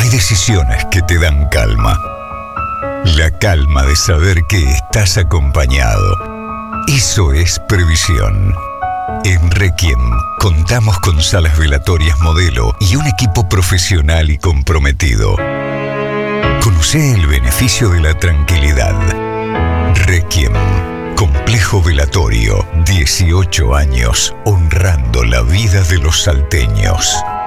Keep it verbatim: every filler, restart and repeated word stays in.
decisiones que te dan calma. La calma de saber que estás acompañado. Eso es previsión. En Requiem contamos con salas velatorias modelo y un equipo profesional y comprometido. Conocé el beneficio de la tranquilidad. Requiem, complejo velatorio, dieciocho años honrando la vida de los salteños.